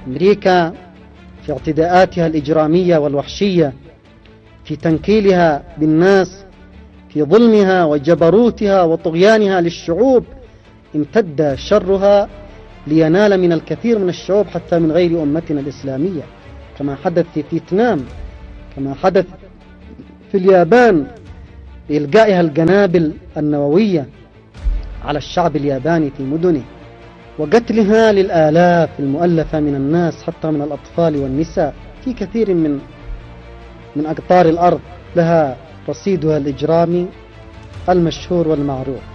أمريكا في اعتداءاتها الإجرامية والوحشية، في تنكيلها بالناس، في ظلمها وجبروتها وطغيانها للشعوب، امتد شرها لينال من الكثير من الشعوب حتى من غير أمتنا الإسلامية، كما حدث في فيتنام، كما حدث في اليابان بإلقائها القنابل النووية على الشعب الياباني في مدنه، وقتلها للآلاف المؤلفة من الناس حتى من الأطفال والنساء في كثير من أقطار الأرض لها رصيدها الإجرامي المشهور والمعروف.